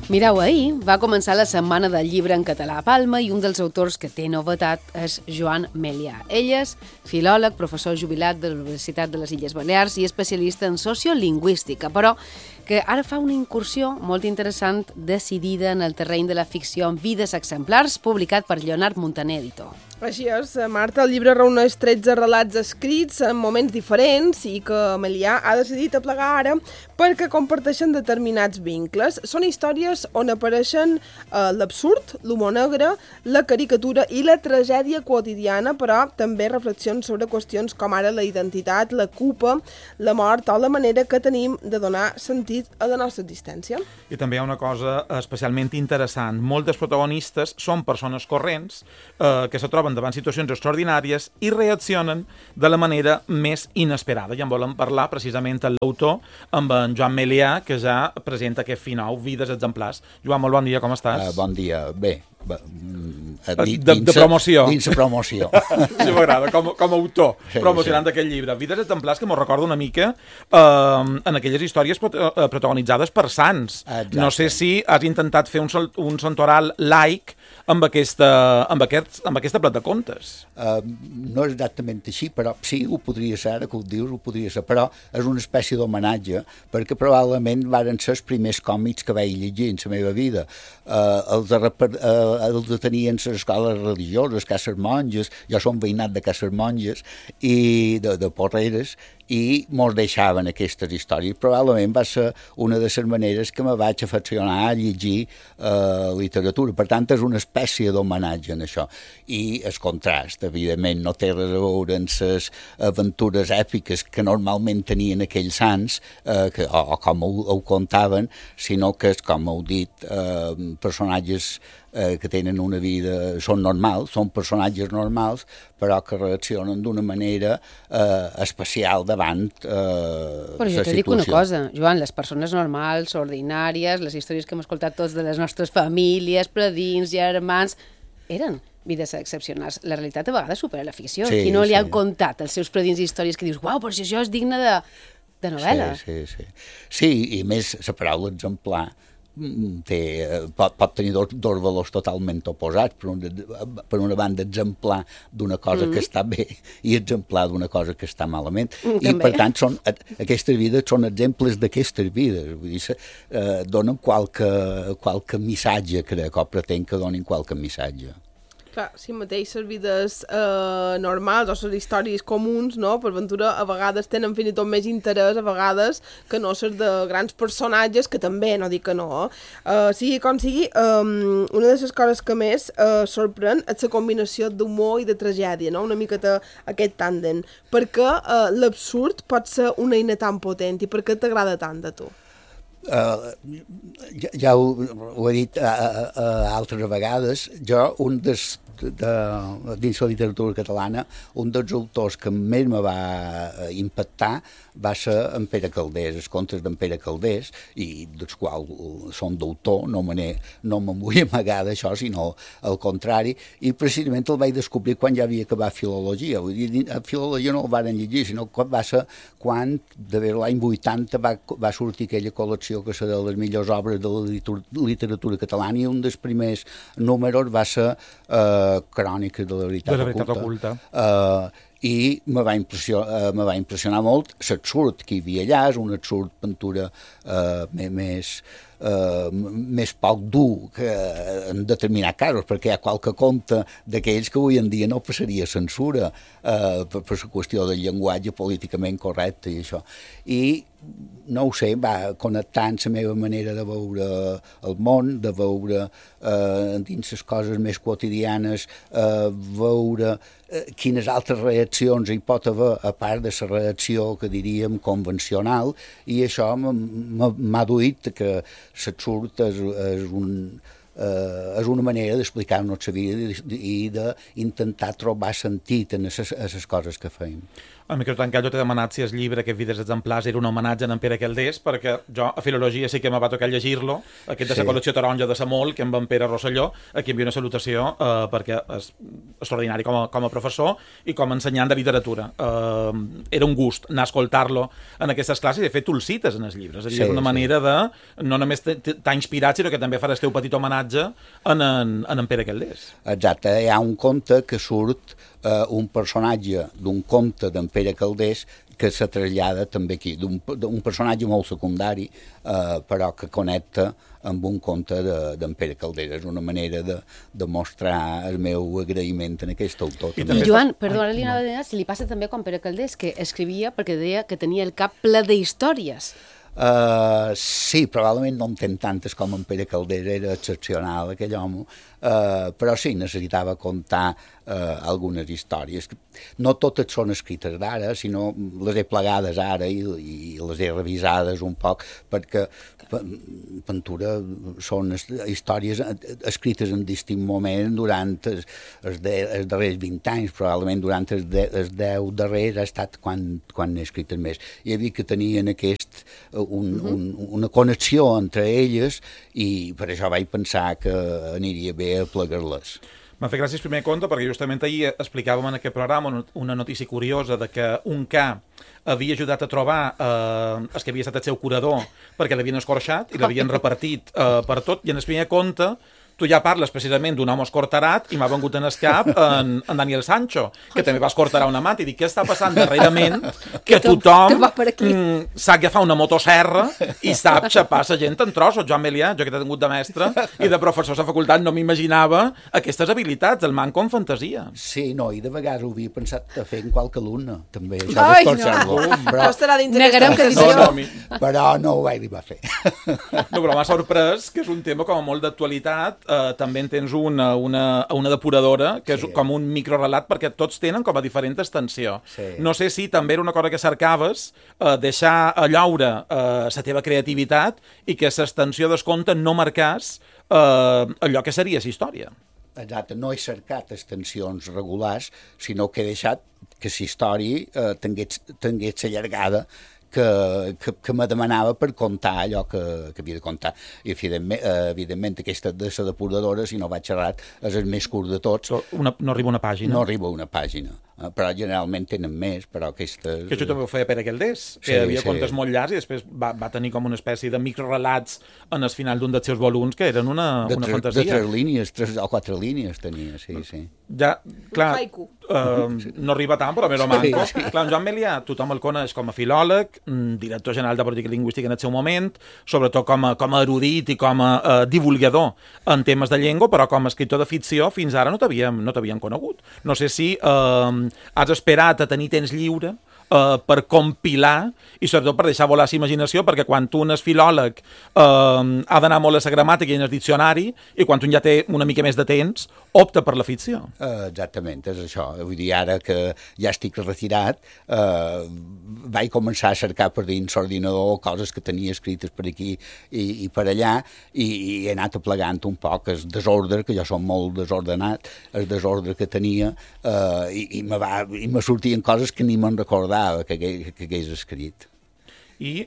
Mireu, ahir va començar la Setmana del Llibre en català a Palma i un dels autors que té novetat és Joan Melià. Ell és filòleg, professor jubilat de la Universitat de les Illes Balears i especialista en sociolingüística, però que ara fa una incursió molt interessant decidida en el terreny de la ficció amb vides exemplars, publicat per Lleonard Montaner, editor. Així és, Marta, el llibre reuneix 13 relats escrits en moments diferents i que Melià ha decidit aplegar ara perquè comparteixen determinats vincles. Són històries on apareixen l'absurd, l'humor negre, la caricatura i la tragèdia quotidiana, però també reflexions sobre qüestions com ara la identitat, la culpa, la mort o la manera que tenim de donar sentit a la nostra existència. I també hi ha una cosa especialment interessant. Moltes protagonistes són persones corrents que se troben davant situacions extraordinàries i reaccionen de la manera més inesperada. I en volem parlar precisament amb l'autor, amb en Joan Melià, que ja presenta aquest fi nou, Vides exemplars. Joan, molt bon dia, com estàs? Bon dia, bé. De promoció. Dins la promoció. Sí, m'agrada, com a autor, promocionant aquest llibre. Vides exemplars que m'ho recorda una mica en aquelles històries protagonitzades per sants. Exacte. No sé si has intentat fer un santoral laic amb aquesta plat de contes. No exactament així, però sí, ho podria ser, ara que ho dius, ho podria ser, però és una espècie d'homenatge, perquè probablement varen ser els primers còmics que vaig llegir en la meva vida. Els tenien les escoles religioses, cases monges, jo som veïnat de cases monges i de Porreres, i mos deixaven aquestes històries. Probablement va ser una de les maneres que me vaig afeccionar a llegir literatura. Per tant, és una espècie d'homenatge en això. I el contrast, evidentment, no té res a veure amb les aventures èpiques que normalment tenien aquells sants, o com ho contaven, sinó que, com heu dit, personatges que tenen una vida, són normals, són personatges normals, però que reaccionen d'una manera especial davant la situació. Però jo t'he dit una cosa, Joan, les persones normals, ordinàries, les històries que hem escoltat tots de les nostres famílies, predins, germans, eren vides excepcionals. La realitat a vegades supera la ficció. Sí, qui no li sí. han contat els seus predins i històries que dius, uau, però si això és digne de novel·la. Sí, i més la paraula exemplar pot tenir dos valors totalment oposats. Per una banda, exemplar d'una cosa que està bé i exemplar d'una cosa que està malament. I, per tant, aquestes vides són exemples d'aquestes vides. Vull dir, donen qualque missatge, crec, o pretén que donin qualque missatge. Clar, si mateix les vides normals o les històries comuns, no? Per ventura, a vegades tenen fins i tot més interès, a vegades, que no les de grans personatges, que també, no dic que no. Sigui com sigui, una de les coses que més sorprèn és la combinació d'humor i de tragèdia, no? Una miqueta aquest tàndem. Per què l'absurd pot ser una eina tan potent i per què t'agrada tant de tu? Ja ho he dit altres vegades. Jo, dins la literatura catalana, un dels autors que més me va impactar va ser en Pere Calders, els contes d'en Pere Calders, i dels quals som d'autor, no me'n vull amagar d'això, sinó al contrari, i precisament el vaig descobrir quan ja havia acabat filologia. Vull dir, a filologia no el varen llegir, sinó que va ser quan, de l'any 80, va sortir aquella col·lecció que serà de les millors obres de la literatura catalana, i un dels primers números va ser Cròniques de la veritat oculta. I me va impressionar molt l'absurd que hi havia allà. És un absurd pintura més poc dur que en determinats casos, perquè hi ha qualque conte d'aquells que avui en dia no passaria censura per la qüestió del llenguatge políticament correcte i això. I no ho sé, va connectant la meva manera de veure el món, de veure dins les coses més quotidianes, veure quines altres reaccions hi pot haver a part de la reacció que diríem convencional, i això m'ha duit que l'absurd és una manera d'explicar-nos la vida i d'intentar trobar sentit en les coses que feim. A mi que tancat jo t'he demanat si el llibre, aquest Vides exemplars, era un homenatge a en Pere Calders, perquè jo a Filologia sí que me va tocar llegir-lo, aquest de la col·lecció taronja de Samol, que amb en Pere Rosselló, a qui envio una salutació perquè és extraordinari com a professor i com a ensenyant de literatura. Era un gust anar a escoltar-lo en aquestes classes, i de fet tu el cites en els llibres, és una manera de no només t'ha inspirat, sinó que també faràs teu petit homenatge en en Pere Calders. Exacte, hi ha un conte que surt un personatge d'un conte d'en Pere Calders que se trasllada també aquí, d'un personatge molt secundari, però que connecta amb un conte d'en Pere Calders. És una manera de mostrar el meu agraïment en aquest autor. I Joan, perdona, si li passa també com Pere Calders, que escrivia perquè deia que tenia el cap ple d'històries. Sí, probablement no en tenc tantes com en Pere Calders, era excepcional aquell home, però sí, necessitava contar algunes històries. No totes són escrites d'ara, sinó les he plegades ara i les he revisades un poc, perquè Ventura són històries escrites en distint moment durant els darrers 20 anys, probablement durant els 10 darrers ha estat quan he escrit més. Hi havia que tenien una connexió entre elles i per això vaig pensar que aniria bé a plegar-les. M'ha fet gràcies primer conte perquè justament ahir explicàvem en aquest programa una notícia curiosa de que un ca havia ajudat a trobar el que havia estat el seu curador perquè l'havien escorxat i l'havien repartit per tot, i en el primer conte tu ja parles precisament d'un home escortarat i m'ha vengut en el cap en Daniel Sancho, que també va escortarar un amant, i dic, què està passant darrerament que tothom s'ha agafat una motosserra i sap xapar la gent en trossos. Joan Melià, jo que t'he tingut de mestre i de professor a la facultat, no m'imaginava aquestes habilitats, el manco en fantasia. Sí, no, i de vegades ho havia pensat a fer en qualque alumne, també, això d'escorxar-lo. Però estarà dins d'aquesta decisió. Però no ho vaig arribar a fer. No, però m'ha sorprès que és un tema com a molt d'actualitat. També en tens una depuradora, que és com un microrelat, perquè tots tenen com a diferent extensió. No sé si també era una cosa que cercaves, deixar a llaure la teva creativitat i que l'extensió del conte no marcés allò que seria la història. Exacte, no he cercat extensions regulars, sinó que he deixat que la història tingués la llargada que me demanava per contar allò que havia de contar. I evidentment aquesta de la depuradora, si no vaig xerrat, és el més curt de tots. No arriba una pàgina. No arriba una pàgina, però generalment tenen més, però aquestes... Que això també ho feia Pere Calders, que havia contes molt llargs i després va tenir com una espècie de microrelats en el final d'un dels seus volums que eren una fantasia. De 3 línies, 3 o 4 línies tenia, sí. Ja, clar, no arriba tant, però més o manco. Clar, en Joan Melià tothom el coneix com a filòleg, director general de política lingüística en el seu moment, sobretot com a erudit i com a divulgador en temes de llengua, però com a escriptor de ficció fins ara no t'havíem conegut. No sé si has esperat a tenir temps lliure per compilar i sobretot per deixar volar la imaginació, perquè quan un és filòleg ha d'anar molt a la gramàtica i en el diccionari, i quan un ja té una mica més de temps opta per la ficció. Exactament, és això. Vull dir, ara que ja estic retirat, vaig començar a cercar per dins l'ordinador coses que tenia escrites per aquí i per allà, i he anat aplegant un poc el desordre, que jo som molt desordenat, el desordre que tenia, i me sortien coses que ni me'n recordava que hagués escrit. I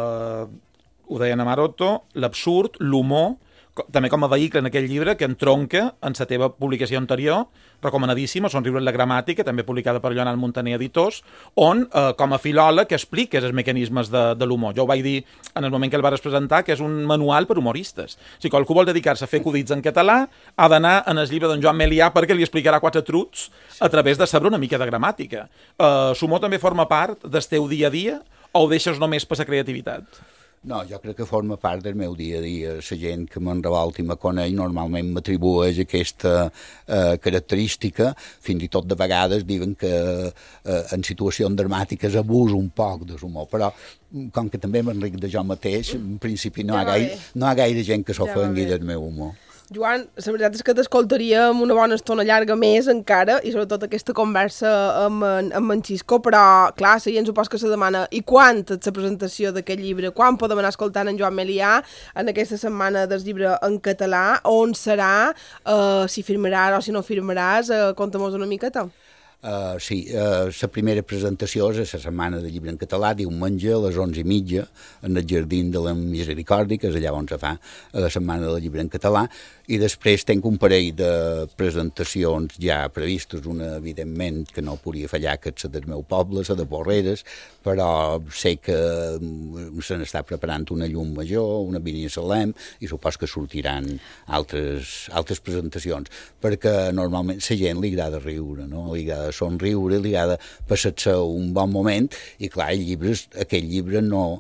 ho deia a Maroto, l'absurd, l'humor, també com a vehicle en aquell llibre que entronca en la teva publicació anterior, recomanadíssima, Somriure en la gramàtica, també publicada per Joan Montaner Editors, on, com a filòleg, expliques els mecanismes de l'humor. Jo ho vaig dir en el moment que el vas presentar, que és un manual per humoristes. Si qualcú vol dedicar-se a fer acudits en català, ha d'anar en el llibre d'en Joan Melià perquè li explicarà 4 trucs a través de saber una mica de gramàtica. L'humor també forma part del teu dia a dia o ho deixes només per la creativitat? No, jo crec que forma part del meu dia a dia. La gent que me'n revolta i me coneix normalment m'atribueix aquesta característica, fins i tot de vegades diuen que en situacions dramàtiques abuso un poc de l'humor, però com que també m'enric de jo mateix, en principi no hi ha gaire gent que s'ofengui del meu humor. Joan, la veritat és que t'escoltaríem una bona estona llarga més encara, i sobretot aquesta conversa amb en Xisco, però clar, la gent supos que se demana i quan és la presentació d'aquest llibre, quan podem anar escoltant en Joan Melià en aquesta setmana del llibre en català, on serà, si firmaràs o si no firmaràs, conta-mos una miqueta. Sí, la primera presentació és a la Setmana del Llibre en Català, diumenge a les 11:30, en el Jardí de la Misericòrdia, que és allà on se fa la Setmana del Llibre en Català, i després tenc un parell de presentacions ja previstes, una evidentment que no podria fallar, que és la del meu poble, la de Porreres, però sé que se n'està preparant una llum major, una Binissalem, i supos que sortiran altres presentacions, perquè normalment la gent li agrada riure, no? Li agrada somriure, li agrada passar-se un bon moment, i clar, aquell llibre no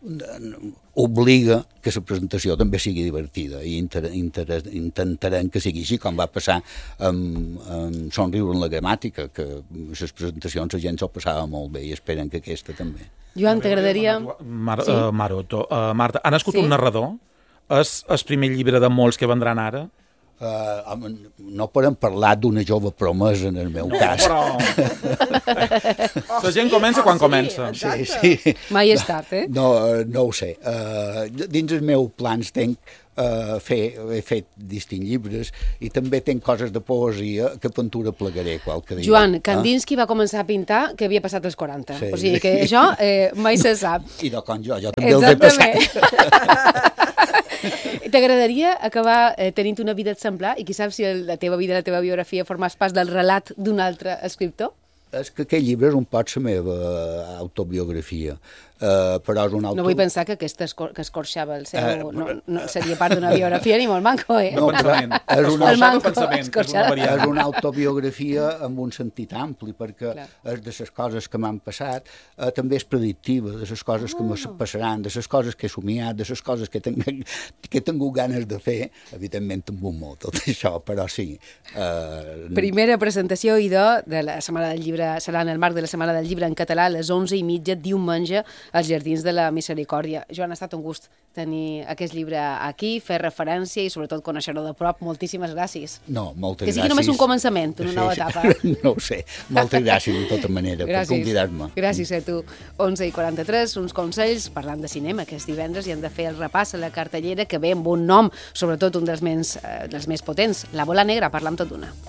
obliga que la presentació també sigui divertida, i intentarem que sigui així, com va passar amb Somriure en la gramàtica, que les presentacions la gent s'ho passava molt bé, i esperen que aquesta també. Joan, t'agradaria... Maroto. Marta, ha nascut un narrador? És el primer llibre de molts que vendran ara? No podem parlar d'una jove promesa en el meu cas. Però... la gent comença quan comença. Sí. Mai és tard, eh? No ho sé. Dins els meus plans he fet distints llibres i també tenc coses de poesia que aventura plegaré qualque dia. Joan, Kandinsky va començar a pintar que havia passat els 40. Sí. O sigui que això mai se sap. I no com jo també els he passat. T'agradaria acabar tenint una vida exemplar i qui sap si la teva vida, la teva biografia formàs pas del relat d'un altre escriptor? És que aquest llibre és un poc la meva autobiografia, però és un No vull pensar que aquesta que escorxava el seu... No seria part d'una biografia ni molt manco, eh? No, és una autobiografia amb un sentit ampli, perquè és de les coses que m'han passat, també és predictiva, de les coses que me passaran, de les coses que he somiat, de les coses que he tingut ganes de fer, evidentment amb un mot, tot això, però sí. Primera presentació, idò, de la Setmana del Llibre, serà en el marc de la Setmana del Llibre en Català, a les 11:30, diumenge, als Jardins de la Misericòrdia. Joan, ha estat un gust tenir aquest llibre aquí, fer referència i sobretot conèixer-lo de prop. Moltíssimes gràcies. No, moltes gràcies. Que sigui només un començament, una nova etapa. No ho sé. Moltes gràcies de tota manera per convidar-me. Gràcies a tu. 11:43, uns consells parlant de cinema. Aquest divendres i hem de fer el repàs a la cartellera que ve amb un nom, sobretot un dels més potents, La bola negra, parlar amb tot d'una.